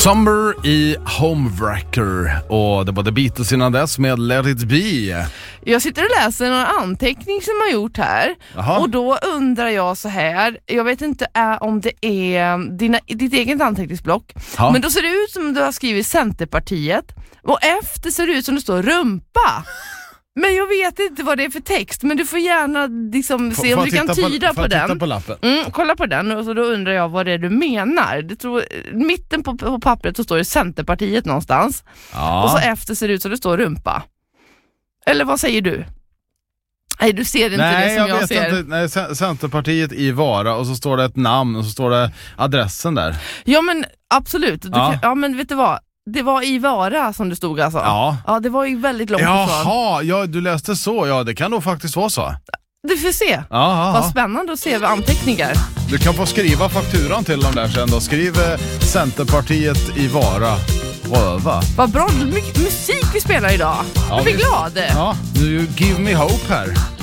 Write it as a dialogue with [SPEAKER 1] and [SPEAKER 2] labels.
[SPEAKER 1] Summer i Homewrecker. Och det var The Beatles innan dess med Let It Be.
[SPEAKER 2] Jag sitter och läser någon anteckning som jag har gjort här.
[SPEAKER 1] Aha.
[SPEAKER 2] Och då undrar jag så här. Jag vet inte om det är ditt eget anteckningsblock.
[SPEAKER 1] Ha.
[SPEAKER 2] Men då ser det ut som du har skrivit Centerpartiet. Och efter ser det ut som det står rumpa. Men jag vet inte vad det är för text. Men du får gärna liksom se om du kan tyda på den.
[SPEAKER 1] Titta på lappen.
[SPEAKER 2] Kolla på den. Och så då undrar jag vad det är du menar. Mitten på pappret så står det Centerpartiet någonstans.
[SPEAKER 1] Ja.
[SPEAKER 2] Och så efter ser det ut som det står rumpa. Eller vad säger du? Nej, du ser inte det som jag ser.
[SPEAKER 1] Inte. Nej, Centerpartiet i Vara. Och så står det ett namn. Och så står det adressen där.
[SPEAKER 2] Ja, men absolut. Ja, men vet du vad? Det var i Vara som det stod alltså. Ja, det var ju väldigt långt ifrån.
[SPEAKER 1] Jaha, ja, du läste så. Ja, det kan nog faktiskt vara så.
[SPEAKER 2] Du får se. Vad spännande att se anteckningar.
[SPEAKER 1] Du kan få skriva fakturan till dem där sen då. Skriv Centerpartiet i Vara. Röva.
[SPEAKER 2] Vad bra musik vi spelar idag. Jag blir glad.
[SPEAKER 1] Ja, nu give me hope här.